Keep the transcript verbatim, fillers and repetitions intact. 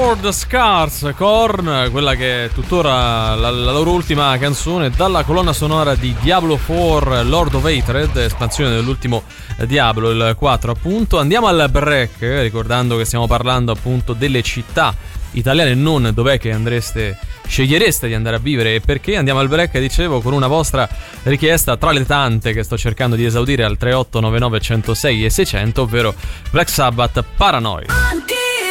Sword Scars, Korn, quella che è tuttora la, la loro ultima canzone dalla colonna sonora di Diablo quattro Lord of Hatred, espansione dell'ultimo Diablo, il quattro appunto. Andiamo al break, ricordando che stiamo parlando appunto delle città italiane, non dov'è che andreste, scegliereste di andare a vivere e perché. Andiamo al break, dicevo, con una vostra richiesta tra le tante che sto cercando di esaudire al tre otto nove nove uno zero sei e seicento, ovvero Black Sabbath, Paranoid.